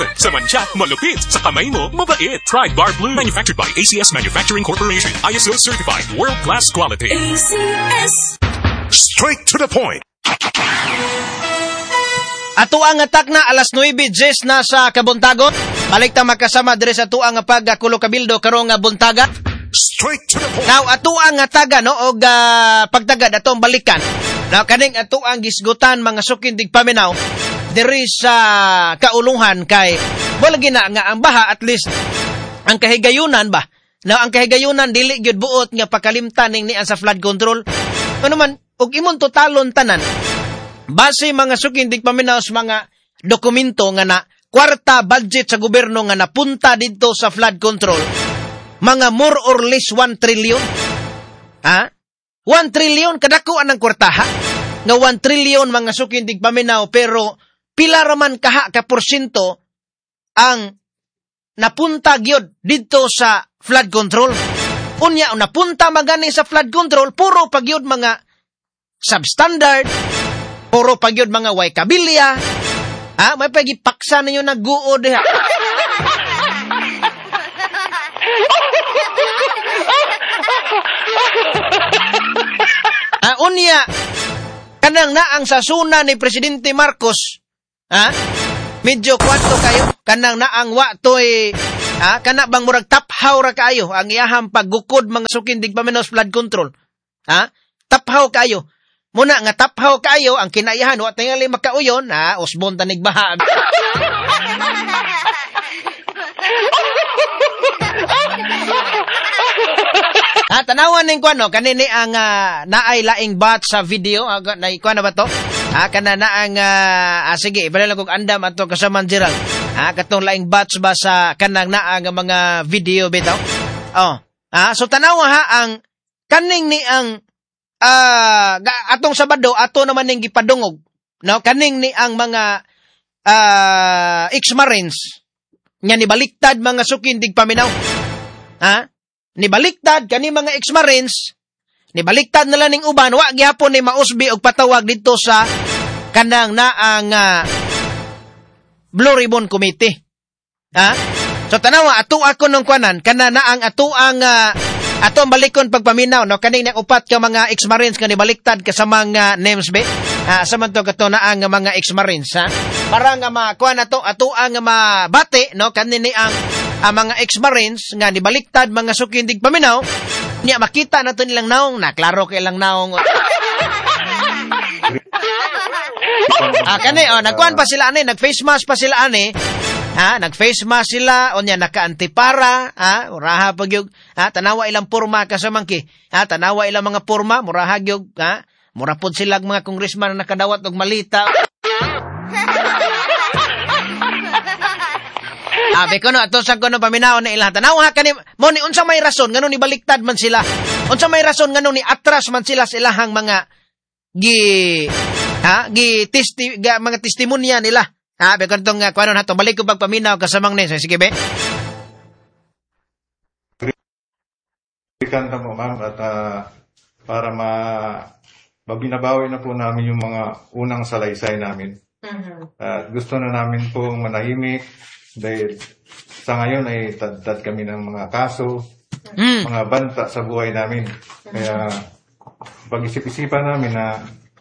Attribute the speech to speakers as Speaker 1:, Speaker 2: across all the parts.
Speaker 1: Sa mancha, malupit. Sa kamay mo, mabait. Try Bar Blue. Manufactured by ACS Manufacturing Corporation. ISO certified. World-class quality.
Speaker 2: ACS.
Speaker 1: Straight to the point.
Speaker 3: Ato ang atak na alas 9:10 na sa Kabuntagon. Balik ta makasama dire sa tuang pagkulo kabildo karong buntaga.
Speaker 1: Straight to the point.
Speaker 3: Now ato ang taga no og pagtagad atong balikan. Now kaning ato ang gisgutan mga sukin dig paminaw diri sa kaulungan kay wala gina nga ang baha at least ang kahigayunan ba. Now ang kahigayunan dili gyud buot nga pakalimtan ning niya sa flood control. Ano man og imong totalon tanan base mga sukin dig paminaw sa mga dokumento nga na kwarta budget sa gobyerno nga napunta dito sa flood control. Mga more or less 1 trillion. 1 trillion kadako anang kwartaha. Nga 1 trillion mga sukin dig paminaw pero pila raman kaha ka porsyento ang napunta gyud dito sa flood control. Unya napunta magani sa flood control puro pagyud mga substandard, puro pagyud mga way kabilya. May pagipaksa ninyo nagguo diha. Unya kanang naang sasuna ni Presidente Marcos. Medyo kwanto kayo kanang naang wa toy kana bang murag taphaw ra kayo ang iyahang paggukod mga sukin dig paminaw flood control. Taphaw kayo. Muna nga taphaw kayo ang kinaiyahan wa tingali makauyon usbon tanig baha. Tanawan ning kuno kanini ang naay laing bot sa video na ikuan na ba to? Kana na ang sige ibalala kog andam ato kasama Gerald. Katong laing bots ba sa kanang naa nga mga video bitaw. So tanawa ang kaning ni ang atong Sabado ato naman ning gipadungog. No, kaning ni ang mga ex-Marines nga nibaliktad mga sukin dig paminaw. Nibaliktad kani mga ex-Marines, nibaliktad nila ning uban wa gyapon ni mausbi og patawag dito sa kanang naang Blue Ribbon Committee. So tanawa ato ako nung kuanan kana naang ato ang balikon pagpaminaw no kaning upat ka mga ex-Marines nga nibaliktad ka sa mga names be. Samanto kato naang mga ex-Marines para nga makuha na to ato ang mabati no kanini ang mga ex-Marines nga nibaliktad mga sukin dig paminaw niya makita nato nilang naong naklaro kay ilang naong kani nagkuan pa sila ani nag-face mask pa sila ani nag-face mask sila onya naka-antipara uraha pagyug tanawa ilang porma kasamangki tanawa ilang mga porma muraha gyud mura pod sila mga congressman na nakadawat og malita. Kono ato sa kono paminaw na ilang tanawa kani mo ni unsa may rason ngano ni baliktad man sila. Unsa may rason ngano ni atras man sila sa ilahang mga mga testimonya nila. Bekon tong kuno nato balik ko pagpaminaw kasamang ni sige be.
Speaker 4: Kanta mo ma'am at para mabinabawi na po namin yung mga unang salaysay namin. At gusto na namin po manahimik dahil sa ngayon ay tad kami ng mga kaso, mga banta sa buhay namin. Kaya pag-isip-isipan namin na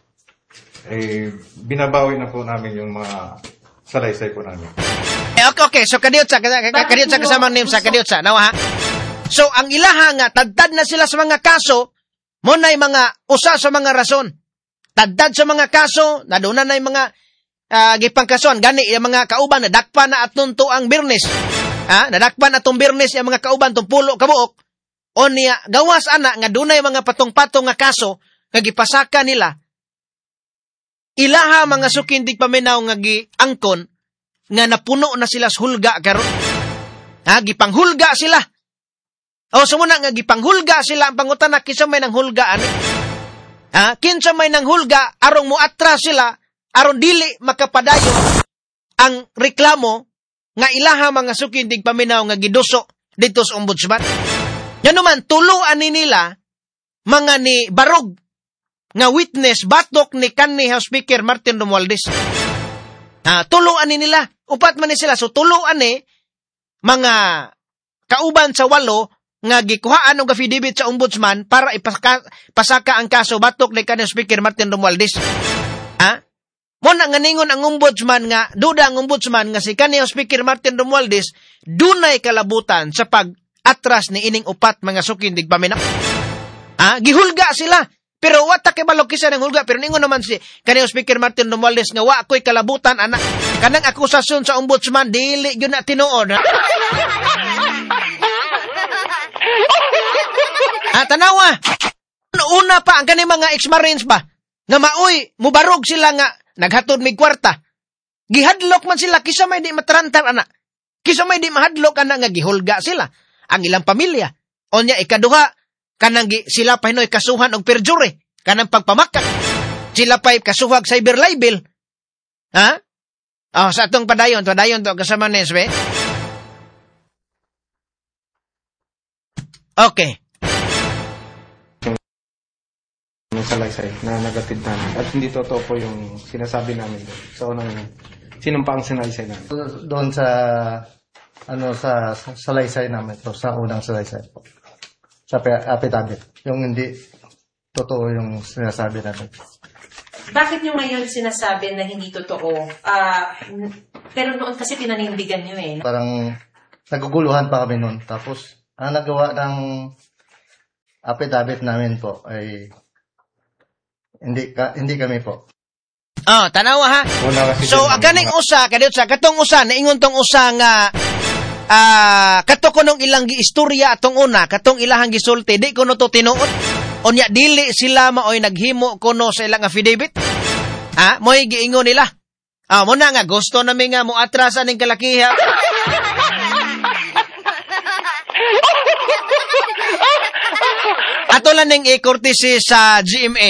Speaker 4: binabawi na po namin yung mga salaysay po namin.
Speaker 3: Okay. So kadiyot sa kasamang name sa kadiyot sa nawa ha. So ang ilaha nga tadtad na sila sa mga kaso mo na mga usa sa mga rason. Tadtad sa mga kaso, naduna na mga gipangkason gani yung mga kauban nadakpan na atong to ang Birnes. Nadakpan atong Birnes yung mga kauban tong pulo kabuok. O niya gawas ana nga dunay mga patong-patong nga kaso nga gipasaka nila. Ilaha mga sukin dig paminaw nga giangkon nga napuno na sila sa hulga karon. Gipanghulga sila. Sumuna nga gipanghulga sila ang pangutana kinsa may nang hulgaan. Kinsa may nang hulga arong moatras sila aron dili makapadayon ang reklamo nga ilaha mga sukin dig paminaw nga giduso dito sa ombudsman. Yan naman tuluan ni nila mga ni barog nga witness batok ni kanhi House Speaker Martin Romualdez. Tuluan ni nila upat man ni sila. So, tuluan mga kauban sa 8 nga gikuhaan og affidavit sa ombudsman para ipasaka ang kaso batok ni kanang Speaker Martin Romualdez. Mo na nga ningon ang ombudsman nga, duda ang ombudsman nga si kanang Speaker Martin Romualdez dunay kalabutan sa pag-atras ni ining upat mga sukindig paminaw. Gihulga sila. Pero wata kay balok kisa ng hulga. Pero ningon naman si kanang Speaker Martin Romualdez nga wa ko'y kalabutan, anak. Kanang akusasyon sa ombudsman, dili yun na tinuod. Tanawa. Una pa ang kanang mga ex-marines ba? Nga maoy, mubarog sila nga naghatod mig kwarta. Gihadlok man sila, kisa may di matrantar, anak. Kisa may di mahadlok, anak, nga gihulga sila. Ang ilang pamilya. Onya, ikaduha, kanang sila pa hinoy kasuhan og perjury. Kanang pagpamakat. Sila pa kasuhag cyber libel. Sa atong padayon to kasama Nesbe. Okay.
Speaker 2: Salaysay na nagatid namin. At hindi totoo po yung sinasabi namin doon. Sa unang sinumpang sinalaysay namin.
Speaker 5: Doon sa salaysay namin to, sa unang salaysay po. Sa affidavit. Yung hindi totoo yung sinasabi namin.
Speaker 6: Bakit nyo ngayon sinasabi na hindi totoo? Pero noon kasi pinanindigan nyo
Speaker 5: Parang naguguluhan pa kami noon. Tapos, ang nagawa ng affidavit namin po ay hindi kami po.
Speaker 3: Tanawa ha. So, kaning usa, katong usa, naingon tong usa nga, kato ko nung ilang giistorya atong una, katong ilahang gisulti, di ko no to tinuot. Onya, dili sila maoy naghimo kuno sa ilang affidavit. Mo'y giingon nila. Muna nga, gusto namin nga mo atrasan ng kalakiha. Ato lang ng i-courtesy sa GMA.